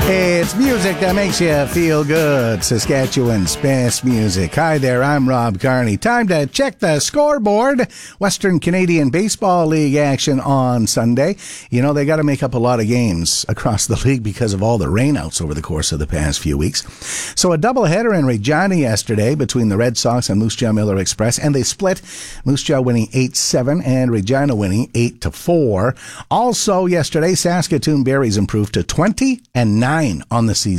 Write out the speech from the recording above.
It's music that makes you feel good. Saskatchewan's best music. Hi there, I'm Rob Carney. Time to check the scoreboard. Western Canadian Baseball League action on Sunday. You know, they got to make up a lot of games across the league because of all the rainouts over the course of the past few weeks. So a doubleheader in Regina yesterday between the Red Sox and Moose Jaw Miller Express, and they split. Moose Jaw winning 8-7 and Regina winning 8-4. Also yesterday, Saskatoon Berries improved to 20-9 on the season.